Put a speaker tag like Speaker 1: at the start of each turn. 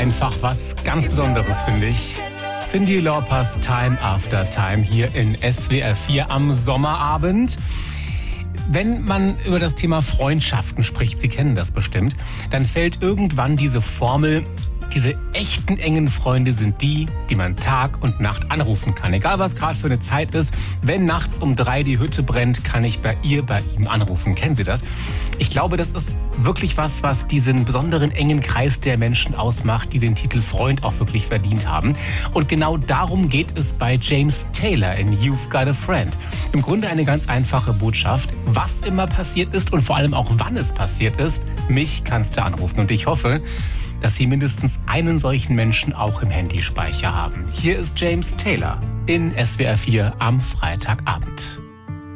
Speaker 1: einfach was ganz Besonderes, finde ich. Cyndi Laupers Time After Time hier in SWR 4 am Sommerabend. Wenn man über das Thema Freundschaften spricht, Sie kennen das bestimmt, dann fällt irgendwann diese Formel: Diese echten engen Freunde sind die man Tag und Nacht anrufen kann. Egal was gerade für eine Zeit ist, wenn nachts um 3 die Hütte brennt, kann ich bei ihm anrufen. Kennen Sie das? Ich glaube, das ist wirklich was diesen besonderen engen Kreis der Menschen ausmacht, die den Titel Freund auch wirklich verdient haben. Und genau darum geht es bei James Taylor in You've Got a Friend. Im Grunde eine ganz einfache Botschaft, was immer passiert ist und vor allem auch wann es passiert ist, mich kannst du anrufen. Und ich hoffe, dass Sie mindestens einen solchen Menschen auch im Handyspeicher haben. Hier ist James Taylor in SWR 4 am Freitagabend.